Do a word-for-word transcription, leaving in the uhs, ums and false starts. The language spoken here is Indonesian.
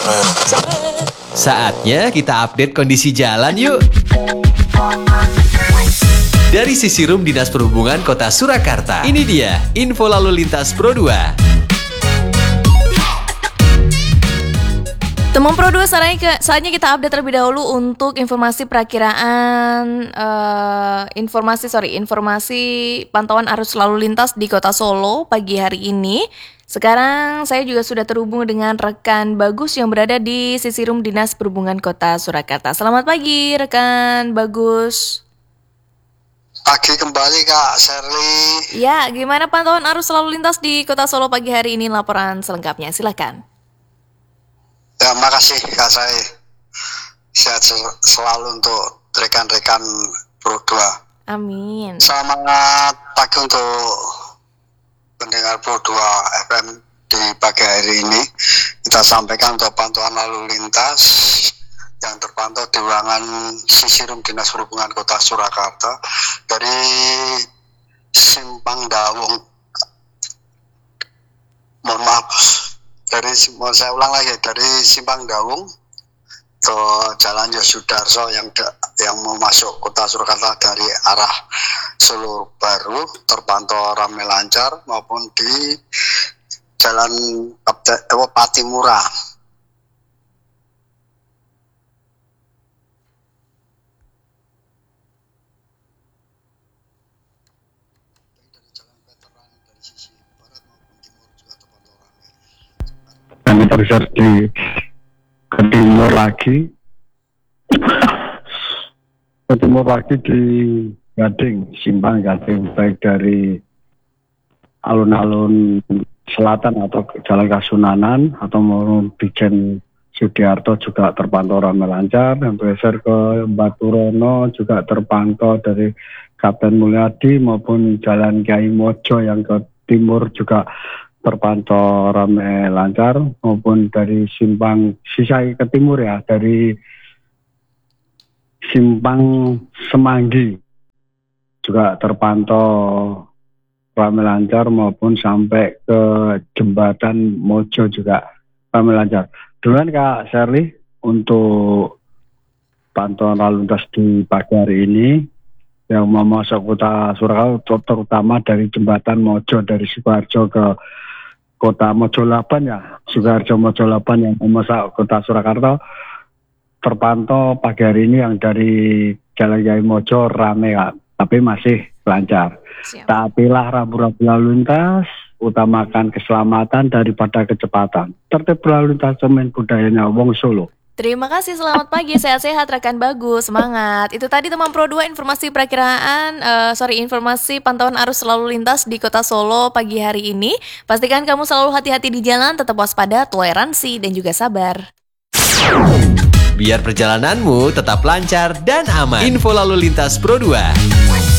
Saatnya kita update kondisi jalan yuk. Dari Sisirum Dinas Perhubungan Kota Surakarta, ini dia info lalu lintas Pro dua. Teman Pro dua, saatnya kita update terlebih dahulu untuk informasi perakiraan, uh, informasi sorry, informasi pantauan arus lalu lintas di Kota Solo pagi hari ini. Sekarang saya juga sudah terhubung dengan rekan Bagus yang berada di Sisirum Dinas Perhubungan Kota Surakarta. Selamat pagi rekan Bagus. Pagi kembali Kak Sherly. Ya, gimana pantauan arus lalu lintas di Kota Solo pagi hari ini? Laporan selengkapnya, silakan. Ya, makasih Kak Saya. Sehat selalu untuk rekan-rekan Pro dua. Amin. Selamat pagi untuk pendengar Pro dua F M di pagi hari ini. Kita sampaikan untuk pantauan lalu lintas yang terpantau di ruangan Sisirum Dinas Perhubungan Kota Surakarta dari Simpang Dawung. Mohon maaf, dari saya ulang lagi dari Simpang Dawung ke Jalan Yosudarso yang de, yang mau masuk Kota Surakarta dari arah Solo Baru terpantau ramai lancar, maupun di Jalan Patimura. Kami tergeser di ke timur lagi ke timur lagi di Gading, Simpang Gading, baik dari alun-alun selatan atau Jalan Kasunanan atau maupun Brigjen Sudiarto juga terpantau ramai lancar, dan bergeser ke Baturono juga terpantau dari Kapten Mulyadi maupun Jalan Kiai Mojo yang ke timur juga terpantau ramai lancar, maupun dari Simpang Sisai ke timur ya, dari Simpang Semanggi juga terpantau ramai lancar, maupun sampai ke Jembatan Mojo juga ramai lancar. Duluan Kak Sherly untuk pantauan lalu lintas di pagi hari ini yang mau masuk Kota Surakarta, terutama dari Jembatan Mojo dari Sukoharjo ke Kota Mojo delapan ya, Sukoharjo Mojo delapan yang mau masuk Kota Surakarta terpantau pagi hari ini yang dari Jalan Kiai Mojo rame Kak, tapi masih lancar. Taatilah rambu-rambu lalu lintas, utamakan keselamatan daripada kecepatan. Tertib lalu lintas cermin budayanya Wong Solo. Terima kasih, selamat pagi, sehat-sehat rekan Bagus, semangat. Itu tadi teman Pro dua informasi perakiraan, uh, sorry informasi pantauan arus lalu lintas di Kota Solo pagi hari ini. Pastikan kamu selalu hati-hati di jalan, tetap waspada, toleransi, dan juga sabar. Biar perjalananmu tetap lancar dan aman. Info lalu lintas Pro dua.